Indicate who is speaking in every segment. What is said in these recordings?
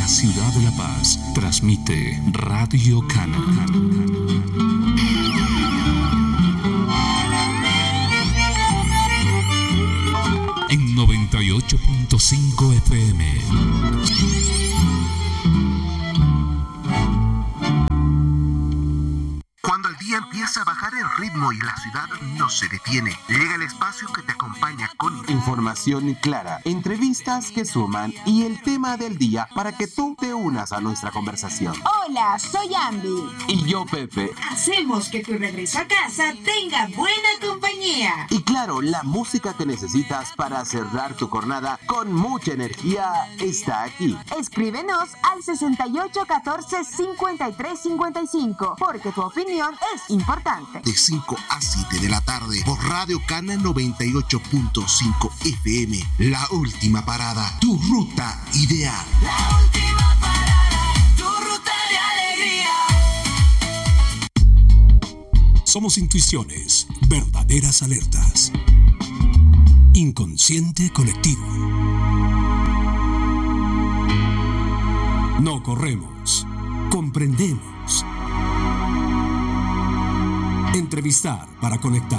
Speaker 1: la ciudad de La Paz, transmite Radio Cana. En 98.5 FM.
Speaker 2: Cuando el día empieza a bajar el ritmo y la ciudad no se detiene, llega el espacio que te acompaña con
Speaker 3: información clara, entrevistas que suman y el tema del día para que tú te unas a nuestra conversación.
Speaker 4: Hola, soy Ambi.
Speaker 3: Y yo, Pepe.
Speaker 4: Hacemos que tu regreso a casa tenga buena compañía.
Speaker 3: Y claro, la música que necesitas para cerrar tu jornada con mucha energía está aquí.
Speaker 4: Escríbenos al 6814-5355, porque tu opinión es importante.
Speaker 2: De 5 a 7 de la tarde por Radio Cana 98.5 FM. La última parada, tu ruta ideal.
Speaker 5: La última parada, tu ruta de alegría.
Speaker 1: Somos intuiciones, verdaderas alertas. Inconsciente colectivo. No corremos, comprendemos. Entrevistar para conectar.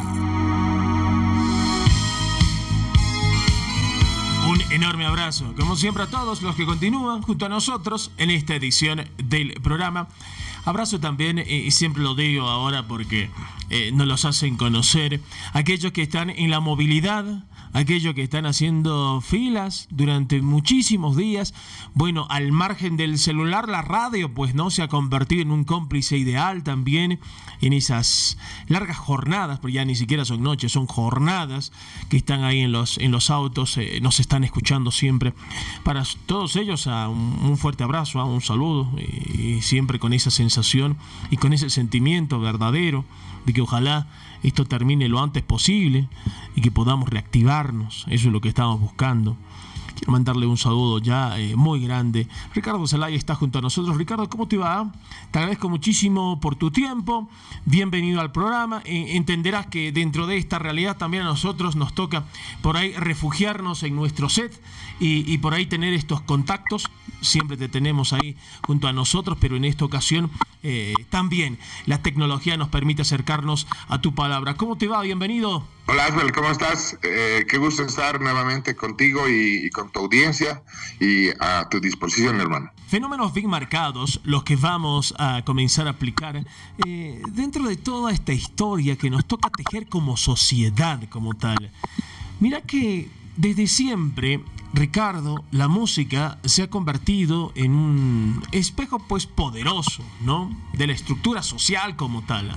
Speaker 6: Un enorme abrazo, como siempre, a todos los que continúan junto a nosotros en esta edición del programa. Abrazo también, y siempre lo digo ahora porque nos los hacen conocer, aquellos que están en la movilidad, aquellos que están haciendo filas durante muchísimos días. Bueno, al margen del celular, la radio pues no se ha convertido en un cómplice ideal también en esas largas jornadas, porque ya ni siquiera son noches, son jornadas que están ahí en los autos, nos están escuchando siempre. Para todos ellos, un fuerte abrazo, un saludo, y siempre con esa sensación y con ese sentimiento verdadero de que ojalá esto termine lo antes posible y que podamos reactivarnos. Eso es lo que estamos buscando. Quiero mandarle un saludo ya muy grande. Ricardo Zelaya está junto a nosotros. Ricardo, ¿cómo te va? Te agradezco muchísimo por tu tiempo. Bienvenido al programa. Entenderás que dentro de esta realidad también a nosotros nos toca por ahí refugiarnos en nuestro set y por ahí tener estos contactos. Siempre te tenemos ahí junto a nosotros, pero en esta ocasión también la tecnología nos permite acercarnos a tu palabra. ¿Cómo te va? Bienvenido.
Speaker 7: Hola, Asbel, ¿cómo estás? Qué gusto estar nuevamente contigo y con tu audiencia y a tu disposición, hermano.
Speaker 6: Fenómenos bien marcados, los que vamos a comenzar a aplicar dentro de toda esta historia que nos toca tejer como sociedad, como tal. Mira que desde siempre, Ricardo, la música se ha convertido en un espejo pues poderoso, ¿no?, de la estructura social como tal,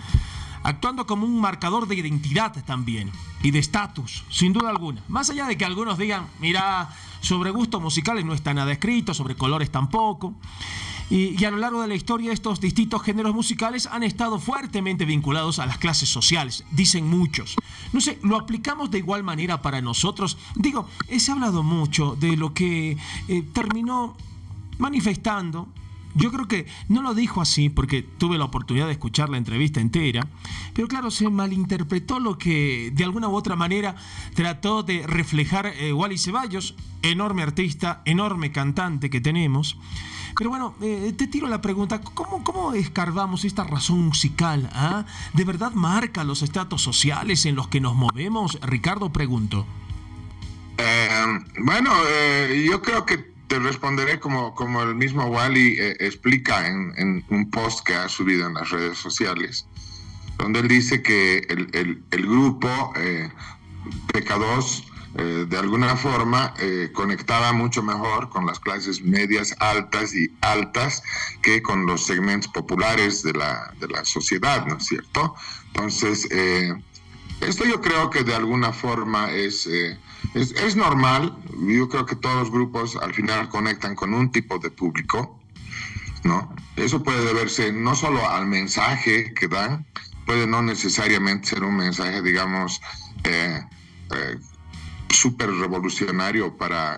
Speaker 6: actuando como un marcador de identidad también y de estatus, sin duda alguna. Más allá de que algunos digan, mira, sobre gustos musicales no está nada escrito, sobre colores tampoco. Y a lo largo de la historia estos distintos géneros musicales han estado fuertemente vinculados a las clases sociales, dicen muchos. No sé, ¿lo aplicamos de igual manera para nosotros? Digo, se ha hablado mucho de lo que terminó manifestando. Yo creo que no lo dijo así porque tuve la oportunidad de escuchar la entrevista entera, pero claro, se malinterpretó lo que de alguna u otra manera trató de reflejar Wally Ceballos, enorme artista, enorme cantante que tenemos. Pero bueno, te tiro la pregunta, ¿cómo escarbamos esta razón musical? ¿De verdad marca los estratos sociales en los que nos movemos? Ricardo, pregunto.
Speaker 7: Yo creo que te responderé como el mismo Wally explica en un post que ha subido en las redes sociales, donde él dice que el grupo PK2 de alguna forma conectaba mucho mejor con las clases medias, altas y altas que con los segmentos populares de la sociedad, ¿no es cierto? Entonces, esto yo creo que de alguna forma es normal. Yo creo que todos los grupos al final conectan con un tipo de público, ¿no? Eso puede deberse no solo al mensaje que dan, puede no necesariamente ser un mensaje, digamos, súper revolucionario para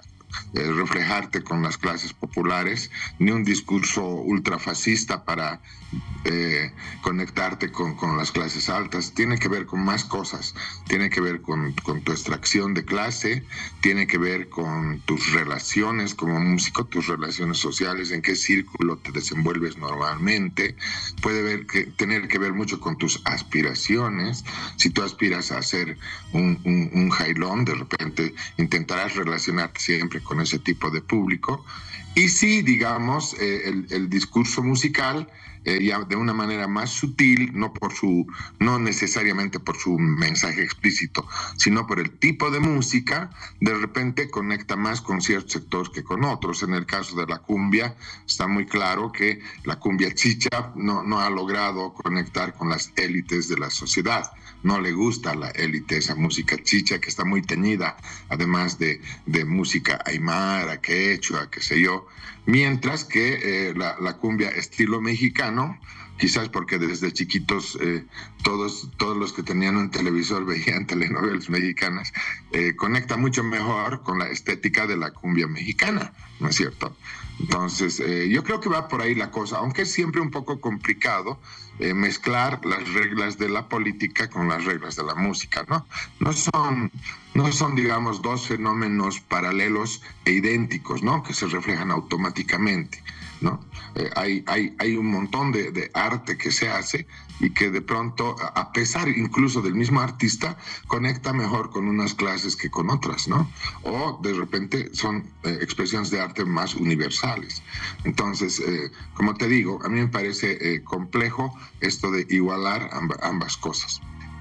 Speaker 7: reflejarte con las clases populares, ni un discurso ultrafascista para conectarte con las clases altas, tiene que ver con más cosas, tiene que ver con tu extracción de clase, tiene que ver con tus relaciones como músico, tus relaciones sociales, en qué círculo te desenvuelves normalmente, puede tener que ver mucho con tus aspiraciones. Si tú aspiras a ser un jailón, de repente intentarás relacionarte siempre con ese tipo de público. Y sí, digamos, el discurso musical, ya de una manera más sutil, no necesariamente por su mensaje explícito, sino por el tipo de música, de repente conecta más con ciertos sectores que con otros. En el caso de la cumbia, está muy claro que la cumbia chicha no ha logrado conectar con las élites de la sociedad. No le gusta a la élite esa música chicha, que está muy teñida, además de música aymara, quechua, qué sé yo. Mientras que la cumbia estilo mexicano, quizás porque desde chiquitos todos los que tenían un televisor veían telenovelas mexicanas, conecta mucho mejor con la estética de la cumbia mexicana, ¿no es cierto? Entonces, yo creo que va por ahí la cosa, aunque es siempre un poco complicado mezclar las reglas de la política con las reglas de la música, ¿no? No son, digamos, dos fenómenos paralelos e idénticos, ¿no? Que se reflejan automáticamente, ¿no? Hay un montón de arte que se hace y que de pronto, a pesar incluso del mismo artista, conecta mejor con unas clases que con otras, ¿no? O de repente son expresiones de arte más universales. Entonces, como te digo, a mí me parece complejo esto de igualar ambas cosas.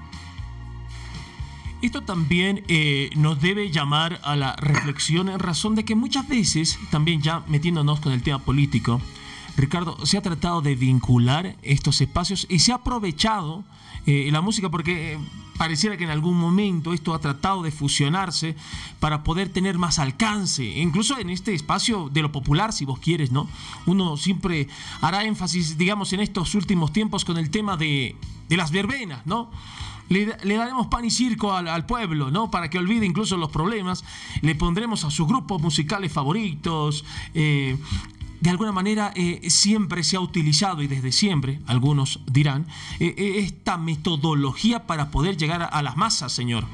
Speaker 6: Esto también nos debe llamar a la reflexión en razón de que muchas veces, también ya metiéndonos con el tema político, Ricardo, se ha tratado de vincular estos espacios y se ha aprovechado la música porque pareciera que en algún momento esto ha tratado de fusionarse para poder tener más alcance, incluso en este espacio de lo popular, si vos quieres, ¿no? Uno siempre hará énfasis, digamos, en estos últimos tiempos con el tema de las verbenas, ¿no? Le daremos pan y circo al pueblo, ¿no? Para que olvide incluso los problemas. Le pondremos a sus grupos musicales favoritos. De alguna manera siempre se ha utilizado, y desde siempre, algunos dirán, esta metodología para poder llegar a las masas, señor.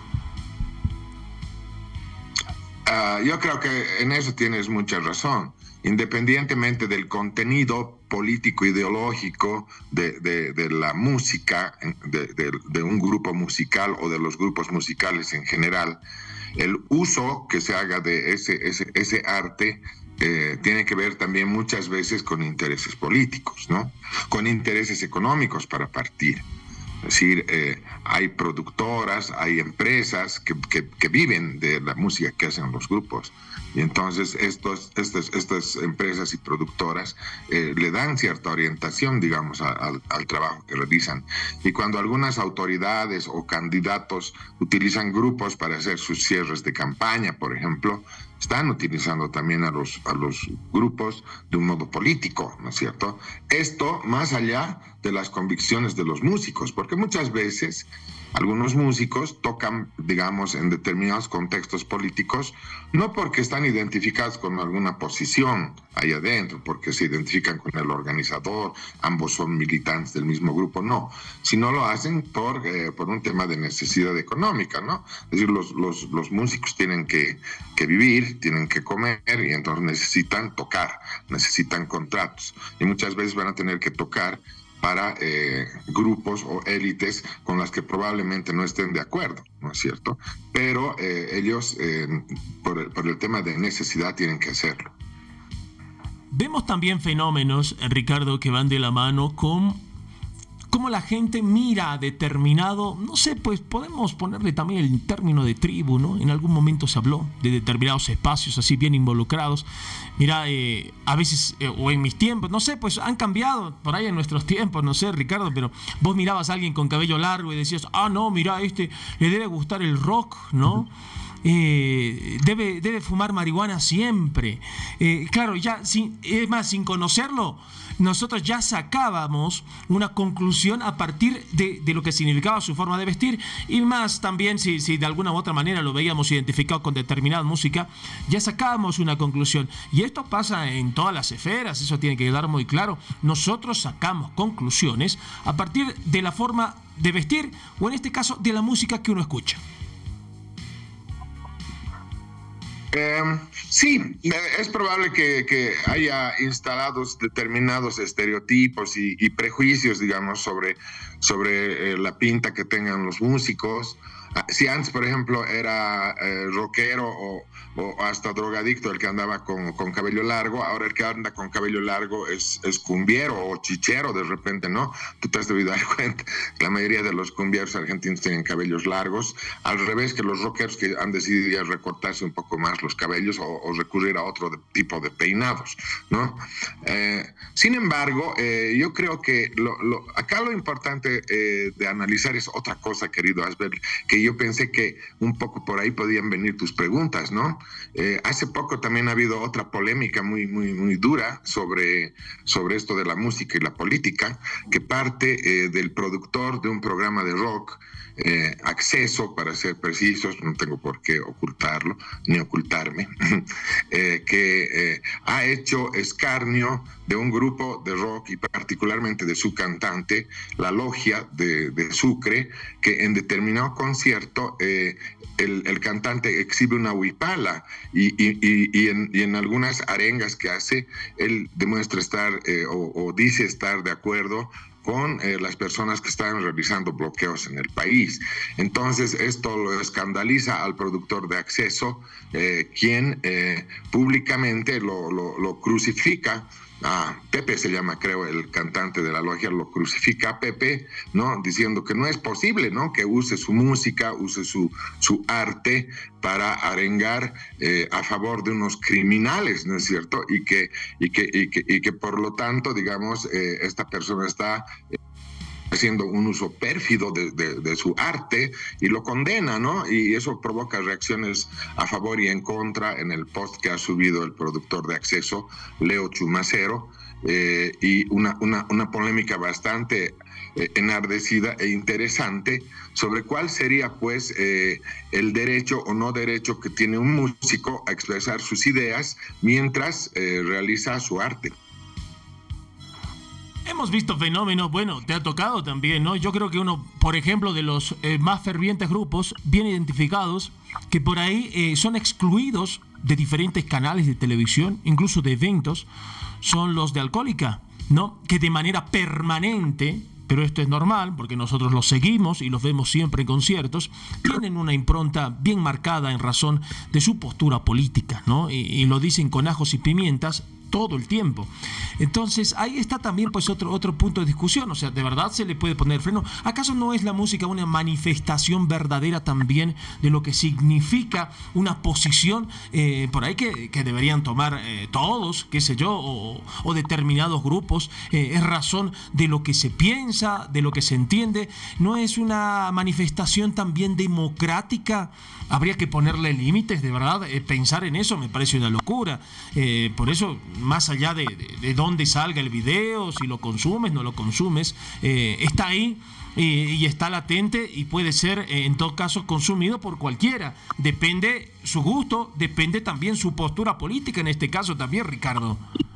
Speaker 7: Yo creo que en eso tienes mucha razón. Independientemente del contenido político ideológico de la música, de un grupo musical o de los grupos musicales en general, el uso que se haga de ese arte tiene que ver también muchas veces con intereses políticos, ¿no? Con intereses económicos para partir. Es decir, hay productoras, hay empresas que viven de la música que hacen los grupos. Y entonces estas empresas y productoras le dan cierta orientación, digamos, al trabajo que realizan. Y cuando algunas autoridades o candidatos utilizan grupos para hacer sus cierres de campaña, por ejemplo, están utilizando también a los grupos de un modo político, ¿no es cierto? Esto más allá de las convicciones de los músicos, porque muchas veces algunos músicos tocan, digamos, en determinados contextos políticos, no porque están identificados con alguna posición ahí adentro, porque se identifican con el organizador, ambos son militantes del mismo grupo, no, sino lo hacen por un tema de necesidad económica, ¿no? Es decir, los músicos tienen que vivir, tienen que comer y entonces necesitan tocar, necesitan contratos y muchas veces van a tener que tocar para grupos o élites con las que probablemente no estén de acuerdo, ¿no es cierto? Pero ellos, por el tema de necesidad, tienen que hacerlo.
Speaker 6: Vemos también fenómenos, Ricardo, que van de la mano con cómo la gente mira a determinado, no sé, pues podemos ponerle también el término de tribu, ¿no? En algún momento se habló de determinados espacios así bien involucrados. Mira, a veces, o en mis tiempos, no sé, pues han cambiado por ahí en nuestros tiempos, no sé, Ricardo, pero vos mirabas a alguien con cabello largo y decías, no, mira, le debe gustar el rock, ¿no? debe fumar marihuana siempre. Claro, ya es más, sin conocerlo, nosotros ya sacábamos una conclusión a partir de lo que significaba su forma de vestir, y más también si de alguna u otra manera lo veíamos identificado con determinada música, ya sacábamos una conclusión. Y esto pasa en todas las esferas, eso tiene que quedar muy claro. Nosotros sacamos conclusiones a partir de la forma de vestir, o en este caso de la música que uno escucha.
Speaker 7: Sí, es probable que haya instalados determinados estereotipos y prejuicios, digamos, sobre la pinta que tengan los músicos. Si antes, por ejemplo, era rockero o hasta drogadicto el que andaba con cabello largo, ahora el que anda con cabello largo es cumbiero o chichero de repente, ¿no? Tú te has debido dar cuenta, la mayoría de los cumbieros argentinos tienen cabellos largos, al revés que los rockeros que han decidido ya recortarse un poco más los cabellos o recurrir a otro tipo de peinados, ¿no? Sin embargo, yo creo que acá lo importante de analizar es otra cosa, querido Asbel, que yo pensé que un poco por ahí podían venir tus preguntas, ¿no? Hace poco también ha habido otra polémica muy, muy, muy dura sobre esto de la música y la política, que parte del productor de un programa de rock, Acceso, para ser precisos, no tengo por qué ocultarlo, ni ocultarme, que ha hecho escarnio de un grupo de rock y particularmente de su cantante, La Logia de Sucre, que en determinado concierto el cantante exhibe una huipala y en algunas arengas que hace, él demuestra estar o dice estar de acuerdo con las personas que están realizando bloqueos en el país. Entonces esto lo escandaliza al productor de Acceso, quien públicamente lo crucifica. Pepe se llama, creo, el cantante de La Logia, lo crucifica a Pepe, ¿no? Diciendo que no es posible, ¿no? Que use su música, use su arte para arengar a favor de unos criminales, ¿no es cierto? Y que por lo tanto, digamos, esta persona está haciendo un uso pérfido de su arte y lo condena, ¿no? Y eso provoca reacciones a favor y en contra en el post que ha subido el productor de Acceso, Leo Chumacero, y una polémica bastante enardecida e interesante sobre cuál sería, pues, el derecho o no derecho que tiene un músico a expresar sus ideas mientras realiza su arte.
Speaker 6: Hemos visto fenómenos, bueno, te ha tocado también, ¿no? Yo creo que uno, por ejemplo, de los más fervientes grupos bien identificados, que por ahí son excluidos de diferentes canales de televisión, incluso de eventos, son los de Alcohólica, ¿no? Que de manera permanente, pero esto es normal porque nosotros los seguimos y los vemos siempre en conciertos, tienen una impronta bien marcada en razón de su postura política, ¿no? Y lo dicen con ajos y pimientas todo el tiempo. Entonces ahí está también, pues, otro punto de discusión. O sea, ¿de verdad se le puede poner freno? ¿Acaso no es la música una manifestación verdadera también de lo que significa una posición por ahí que deberían tomar todos, qué sé yo, o determinados grupos? Es razón de lo que se piensa, de lo que se entiende. ¿No es una manifestación también democrática? Habría que ponerle límites, de verdad. Pensar en eso me parece una locura. Por eso, más allá de dónde salga el video, si lo consumes, no lo consumes, está ahí y está latente y puede ser en todo caso consumido por cualquiera. Depende su gusto, depende también su postura política en este caso también, Ricardo.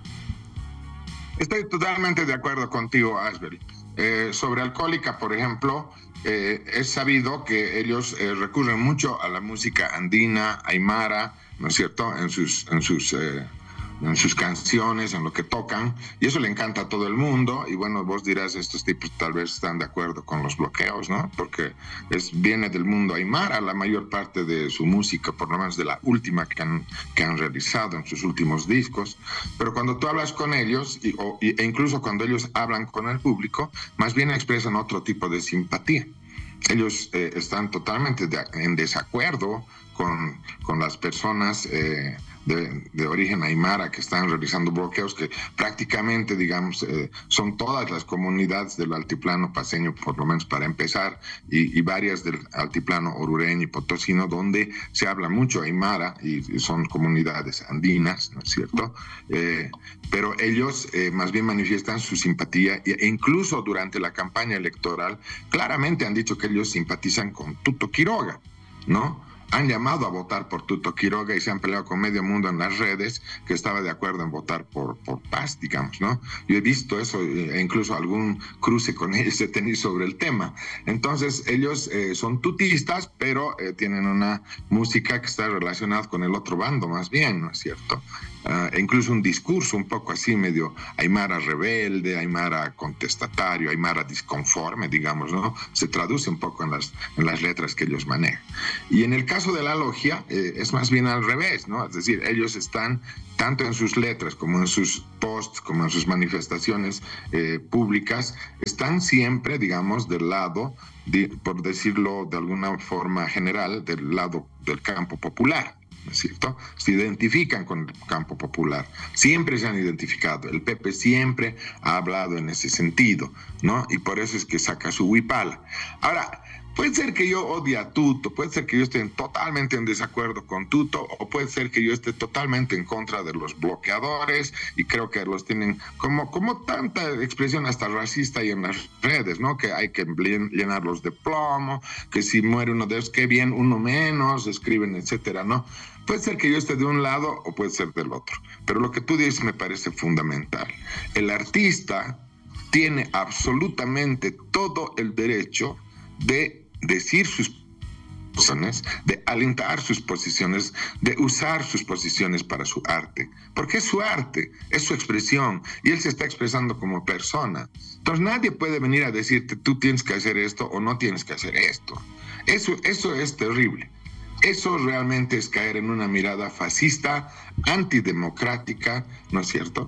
Speaker 7: Estoy totalmente de acuerdo contigo, Asbel. Sobre Alcohólica, por ejemplo, es sabido que ellos recurren mucho a la música andina, aymara, ¿no es cierto?, en sus canciones, en lo que tocan, y eso le encanta a todo el mundo. Y bueno, vos dirás, estos tipos tal vez están de acuerdo con los bloqueos, ¿no? Porque viene del mundo aymara la mayor parte de su música, por lo menos de la última que han realizado en sus últimos discos. Pero cuando tú hablas con ellos, e incluso cuando ellos hablan con el público, más bien expresan otro tipo de simpatía. Ellos están totalmente en desacuerdo con las personas de origen aymara que están realizando bloqueos que prácticamente, digamos, son todas las comunidades del altiplano paceño, por lo menos para empezar, y varias del altiplano orureño y potosino, donde se habla mucho aymara y son comunidades andinas, ¿no es cierto? Pero ellos más bien manifiestan su simpatía e incluso durante la campaña electoral claramente han dicho que ellos simpatizan con Tuto Quiroga, ¿no? Han llamado a votar por Tuto Quiroga y se han peleado con medio mundo en las redes que estaba de acuerdo en votar por paz, digamos, ¿no? Yo he visto eso e incluso algún cruce con ellos he tenido sobre el tema. Entonces, ellos son tutistas, pero tienen una música que está relacionada con el otro bando, más bien, ¿no es cierto? E incluso un discurso un poco así, medio aymara rebelde, aymara contestatario, aymara disconforme, digamos, ¿no? Se traduce un poco en las letras que ellos manejan. Y en el caso de la logia, es más bien al revés, ¿no? Es decir, ellos están, tanto en sus letras como en sus posts, como en sus manifestaciones públicas, están siempre, digamos, del lado, por decirlo de alguna forma general, del lado del campo popular, ¿no es cierto? Se identifican con el campo popular, siempre se han identificado, el PP siempre ha hablado en ese sentido, ¿no? Y por eso es que saca su huipala. Ahora, puede ser que yo odie a Tuto, puede ser que yo esté totalmente en desacuerdo con Tuto, o puede ser que yo esté totalmente en contra de los bloqueadores, y creo que los tienen como tanta expresión hasta racista ahí en las redes, ¿no? Que hay que llenarlos de plomo, que si muere uno de ellos, qué bien, uno menos, escriben, etcétera, ¿no? Puede ser que yo esté de un lado o puede ser del otro, pero lo que tú dices me parece fundamental. El artista tiene absolutamente todo el derecho de decir sus posiciones, de alentar sus posiciones, de usar sus posiciones para su arte, porque es su arte, es su expresión, y él se está expresando como persona. Entonces nadie puede venir a decirte, tú tienes que hacer esto o no tienes que hacer esto. Eso es terrible. Eso realmente es caer en una mirada fascista, antidemocrática, ¿no es cierto?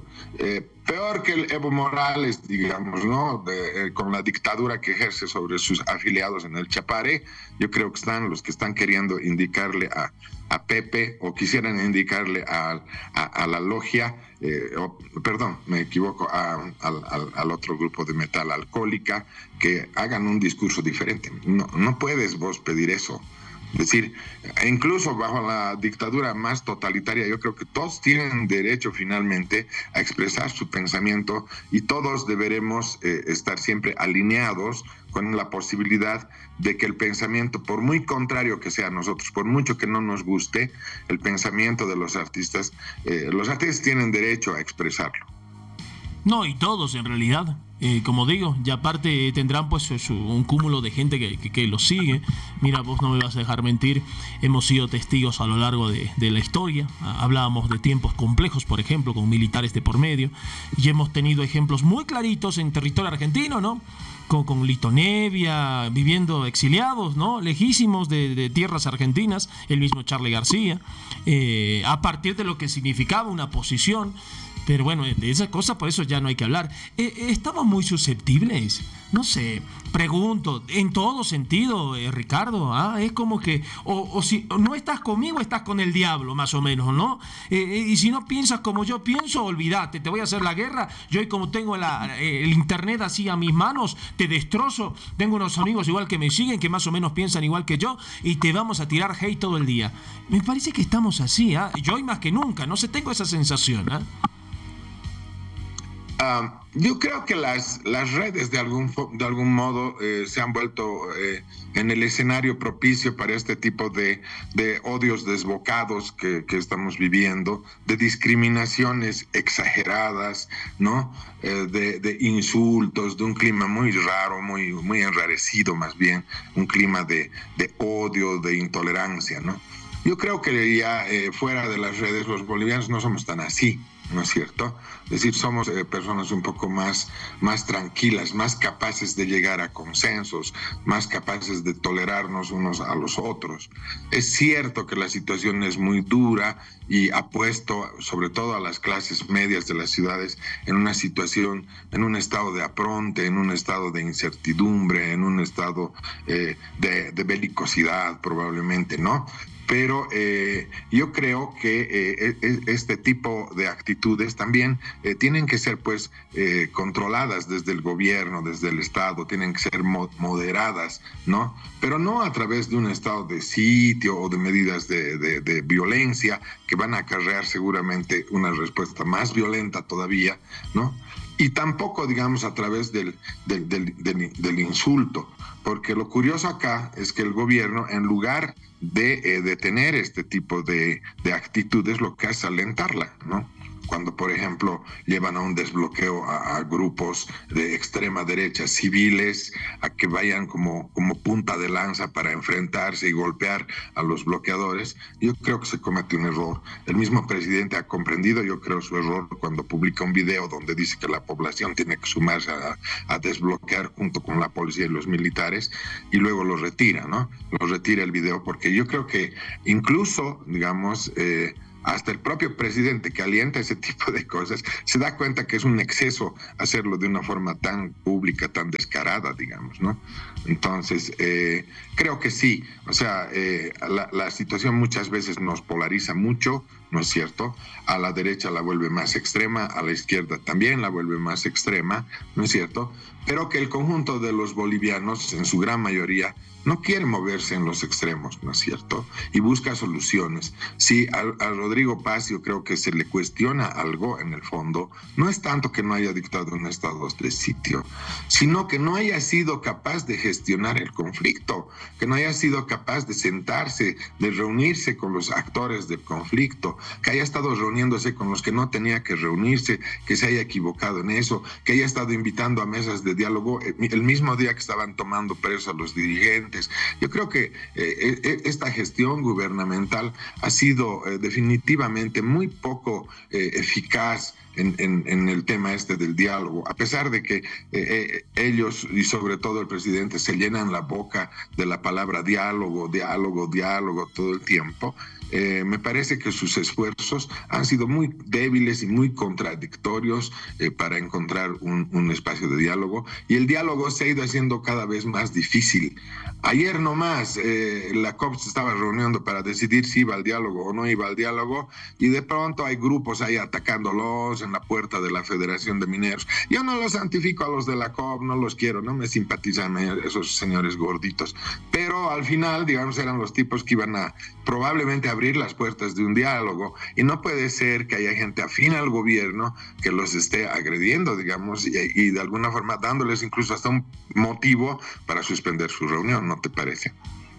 Speaker 7: Peor que el Evo Morales, digamos, ¿no? Con la dictadura que ejerce sobre sus afiliados en el Chapare. Yo creo que están los que están queriendo indicarle a Pepe, o quisieran indicarle a la logia, perdón, me equivoco, al otro grupo de metal alcohólica, que hagan un discurso diferente. No puedes vos pedir eso. Es decir, incluso bajo la dictadura más totalitaria, yo creo que todos tienen derecho finalmente a expresar su pensamiento, y todos deberemos estar siempre alineados con la posibilidad de que el pensamiento, por muy contrario que sea a nosotros, por mucho que no nos guste el pensamiento de los artistas tienen derecho a expresarlo.
Speaker 6: No, y todos en realidad. Como digo, y aparte tendrán pues un cúmulo de gente que los sigue. Mira, vos no me vas a dejar mentir, hemos sido testigos a lo largo de la historia. Hablábamos de tiempos complejos, por ejemplo, con militares de por medio, y hemos tenido ejemplos muy claritos en territorio argentino, ¿no? Con Lito Nevia, viviendo exiliados, ¿no? Lejísimos de tierras argentinas, el mismo Charly García, a partir de lo que significaba una posición. Pero bueno, de esas cosas por eso ya no hay que hablar. Estamos muy susceptibles. No sé, pregunto, en todo sentido, Ricardo, es como que, o si no estás conmigo, estás con el diablo, más o menos, ¿no? Y si no piensas como yo pienso, olvídate, te voy a hacer la guerra. Yo hoy, como tengo el internet así a mis manos, te destrozo. Tengo unos amigos igual que me siguen, que más o menos piensan igual que yo, y te vamos a tirar hate todo el día. Me parece que estamos así, yo hoy más que nunca, no sé, tengo esa sensación,
Speaker 7: Yo creo que las redes de algún modo se han vuelto en el escenario propicio para este tipo de odios desbocados que estamos viviendo, de discriminaciones exageradas, ¿no? De insultos, de un clima muy raro, muy enrarecido más bien, un clima de odio, de intolerancia, ¿no? Yo creo que ya fuera de las redes los bolivianos no somos tan así, ¿no es cierto? Es decir, somos personas un poco más tranquilas, más capaces de llegar a consensos, más capaces de tolerarnos unos a los otros. Es cierto que la situación es muy dura y ha puesto sobre todo a las clases medias de las ciudades en una situación, en un estado de apronte, en un estado de incertidumbre, en un estado de belicosidad probablemente, ¿no? pero yo creo que este tipo de actitudes también tienen que ser pues controladas desde el gobierno, desde el Estado, tienen que ser moderadas, ¿no? Pero no a través de un estado de sitio o de medidas de violencia que van a acarrear seguramente una respuesta más violenta todavía, ¿no? Y tampoco, digamos, a través del insulto, porque lo curioso acá es que el gobierno, en lugar de detener este tipo de actitudes, lo que hace es alentarla, ¿no? Cuando, por ejemplo, llevan a un desbloqueo a grupos de extrema derecha civiles, a que vayan como punta de lanza para enfrentarse y golpear a los bloqueadores, yo creo que se comete un error. El mismo presidente ha comprendido, yo creo, su error cuando publica un video donde dice que la población tiene que sumarse a desbloquear junto con la policía y los militares, y luego lo retira, ¿no? Lo retira el video, porque yo creo que incluso, digamos, hasta el propio presidente que alienta ese tipo de cosas se da cuenta que es un exceso hacerlo de una forma tan pública, tan descarada, digamos, ¿no? Entonces, creo que sí, o sea, la situación muchas veces nos polariza mucho, ¿no es cierto? A la derecha la vuelve más extrema, a la izquierda también la vuelve más extrema, ¿no es cierto? Pero que el conjunto de los bolivianos, en su gran mayoría, no quiere moverse en los extremos, ¿no es cierto? Y busca soluciones. Si a Rodrigo Paz yo creo que se le cuestiona algo en el fondo, no es tanto que no haya dictado un estado de sitio, sino que no haya sido capaz de gestionar el conflicto, que no haya sido capaz de sentarse, de reunirse con los actores del conflicto, que haya estado reuniéndose con los que no tenía que reunirse, que se haya equivocado en eso, que haya estado invitando a mesas de diálogo el mismo día que estaban tomando presos a los dirigentes. Yo creo que esta gestión gubernamental ha sido definitivamente muy poco eficaz en el tema este del diálogo, a pesar de que ellos y sobre todo el presidente se llenan la boca de la palabra diálogo todo el tiempo. Me parece que sus esfuerzos han sido muy débiles y muy contradictorios para encontrar un espacio de diálogo, y el diálogo se ha ido haciendo cada vez más difícil. Ayer nomás la COP se estaba reuniendo para decidir si iba al diálogo o no iba al diálogo, y de pronto hay grupos ahí atacándolos en la puerta de la Federación de Mineros. Yo no los santifico a los de la COP, no los quiero, no me simpatizan esos señores gorditos, pero al final, digamos, eran los tipos que iban a probablemente abrir las puertas de un diálogo, y no puede ser que haya gente afín al gobierno que los esté agrediendo, digamos, y de alguna forma dándoles incluso hasta un motivo para suspender su reunión, ¿no te parece?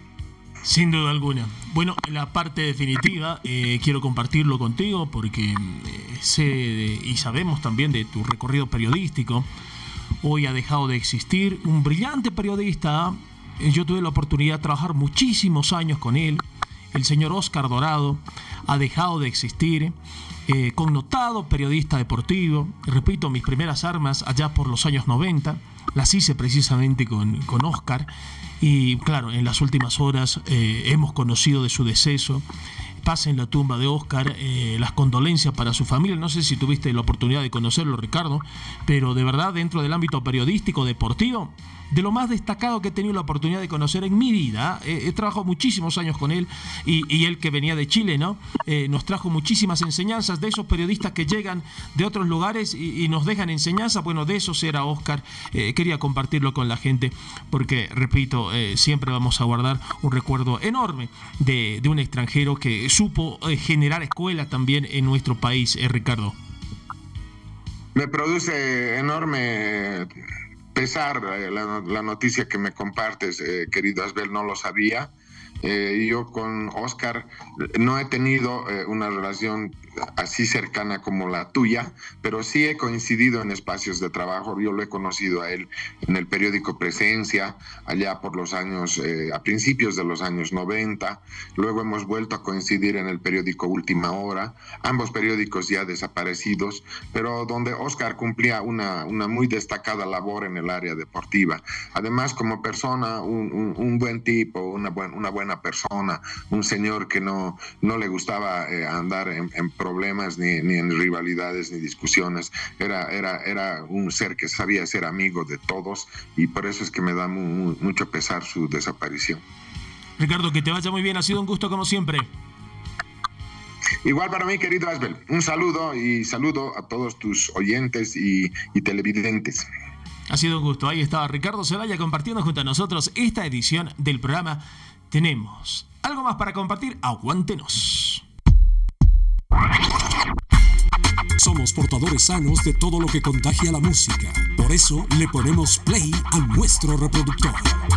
Speaker 6: Sin duda alguna. Bueno, la parte definitiva quiero compartirlo contigo porque sé y sabemos también de tu recorrido periodístico. Hoy ha dejado de existir un brillante periodista. Yo tuve la oportunidad de trabajar muchísimos años con él. El señor Oscar Dorado ha dejado de existir, connotado periodista deportivo. Repito, mis primeras armas allá por los años 90 las hice precisamente con Oscar, y claro, en las últimas horas hemos conocido de su deceso. Pasa en la tumba de Oscar, las condolencias para su familia. No sé si tuviste la oportunidad de conocerlo, Ricardo, pero de verdad, dentro del ámbito periodístico deportivo, de lo más destacado que he tenido la oportunidad de conocer en mi vida. He trabajado muchísimos años con él, y él, que venía de Chile, ¿no? Nos trajo muchísimas enseñanzas, de esos periodistas que llegan de otros lugares y nos dejan enseñanzas. Bueno, de esos era Oscar. Quería compartirlo con la gente porque, repito, siempre vamos a guardar un recuerdo enorme de un extranjero que supo generar escuela también en nuestro país, Ricardo.
Speaker 7: Me produce enorme pesar la noticia que me compartes, querido Asbel, no lo sabía. Yo con Oscar no he tenido una relación así cercana como la tuya, pero sí he coincidido en espacios de trabajo. Yo lo he conocido a él en el periódico Presencia, allá por los años, a principios de los años 90. Luego hemos vuelto a coincidir en el periódico Última Hora, ambos periódicos ya desaparecidos, pero donde Oscar cumplía una muy destacada labor en el área deportiva. Además, como persona, un buen tipo, una buena persona, un señor que no le gustaba andar en problemas ni en rivalidades ni discusiones. Era un ser que sabía ser amigo de todos, y por eso es que me da mucho pesar su desaparición.
Speaker 6: Ricardo, que te vaya muy bien, ha sido un gusto como siempre.
Speaker 7: Igual para mí, querido Asbel, un saludo y saludo a todos tus oyentes y televidentes.
Speaker 6: Ha sido un gusto. Ahí estaba Ricardo Zelaya compartiendo junto a nosotros esta edición del programa. Tenemos algo más para compartir. Aguántenos.
Speaker 1: Somos portadores sanos de todo lo que contagia la música. Por eso le ponemos play a nuestro reproductor.